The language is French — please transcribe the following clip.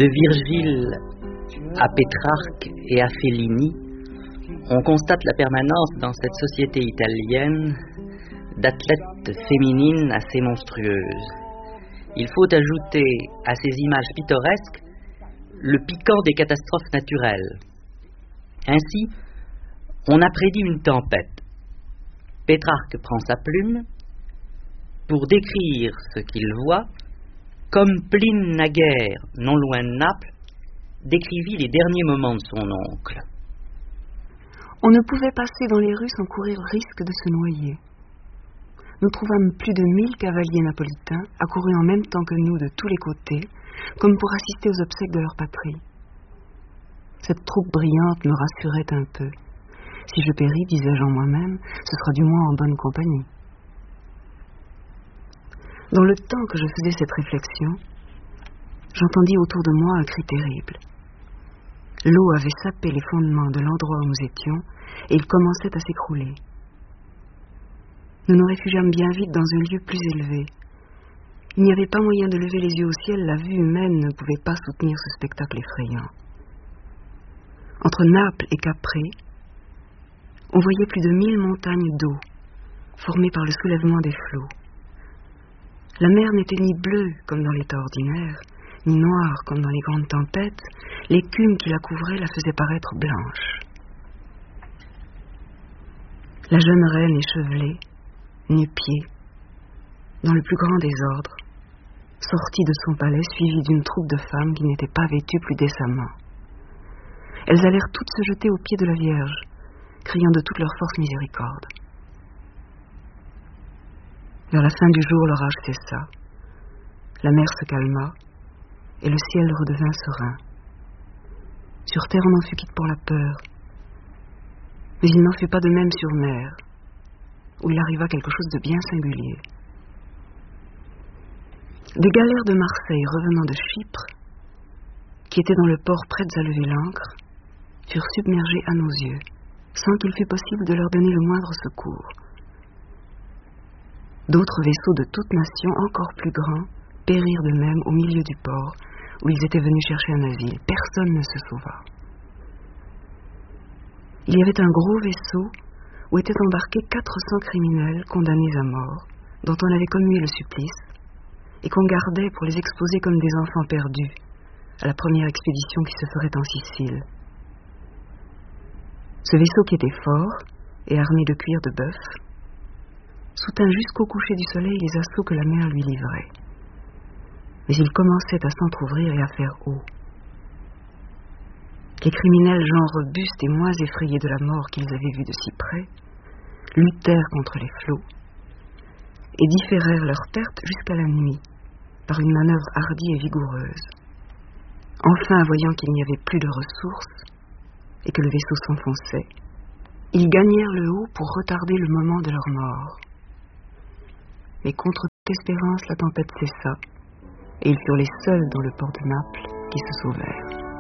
De Virgile à Pétrarque et à Fellini, on constate la permanence dans cette société italienne d'athlètes féminines assez monstrueuses. Il faut ajouter à ces images pittoresques le piquant des catastrophes naturelles. Ainsi, on a prédit une tempête. Pétrarque prend sa plume pour décrire ce qu'il voit, comme Pline naguère, non loin de Naples, décrivit les derniers moments de son oncle. On ne pouvait passer dans les rues sans courir risque de se noyer. Nous trouvâmes plus de 1000 cavaliers napolitains accourus en même temps que nous de tous les côtés, comme pour assister aux obsèques de leur patrie. Cette troupe brillante me rassurait un peu. Si je péris, disais-je en moi-même, ce sera du moins en bonne compagnie. Dans le temps que je faisais cette réflexion, j'entendis autour de moi un cri terrible. L'eau avait sapé les fondements de l'endroit où nous étions, et il commençait à s'écrouler. Nous nous réfugiâmes bien vite dans un lieu plus élevé. Il n'y avait pas moyen de lever les yeux au ciel, la vue humaine ne pouvait pas soutenir ce spectacle effrayant. Entre Naples et Caprée, on voyait plus de 1000 montagnes d'eau, formées par le soulèvement des flots. La mer n'était ni bleue comme dans l'état ordinaire, ni noire comme dans les grandes tempêtes, l'écume qui la couvrait la faisait paraître blanche. La jeune reine échevelée, nu-pieds, dans le plus grand désordre, sortit de son palais suivie d'une troupe de femmes qui n'étaient pas vêtues plus décemment. Elles allèrent toutes se jeter aux pieds de la Vierge, criant de toute leur force miséricorde. Vers la fin du jour, l'orage cessa, la mer se calma, et le ciel redevint serein. Sur terre, on n'en fut quitte pour la peur, mais il n'en fut pas de même sur mer, où il arriva quelque chose de bien singulier. Des galères de Marseille revenant de Chypre, qui étaient dans le port prêtes à lever l'ancre, furent submergées à nos yeux, sans qu'il fût possible de leur donner le moindre secours. D'autres vaisseaux de toutes nations, encore plus grands, périrent de même au milieu du port, où ils étaient venus chercher un asile. Personne ne se sauva. Il y avait un gros vaisseau où étaient embarqués 400 criminels condamnés à mort, dont on avait commué le supplice, et qu'on gardait pour les exposer comme des enfants perdus à la première expédition qui se ferait en Sicile. Ce vaisseau, qui était fort et armé de cuir de bœuf, soutint jusqu'au coucher du soleil les assauts que la mer lui livrait. Mais il commençait à s'entr'ouvrir et à faire eau. Les criminels, gens robustes et moins effrayés de la mort qu'ils avaient vue de si près, luttèrent contre les flots et différèrent leur perte jusqu'à la nuit par une manœuvre hardie et vigoureuse. Enfin, voyant qu'il n'y avait plus de ressources et que le vaisseau s'enfonçait, ils gagnèrent le haut pour retarder le moment de leur mort. Mais contre toute espérance, la tempête cessa, et ils furent les seuls dans le port de Naples qui se sauvèrent.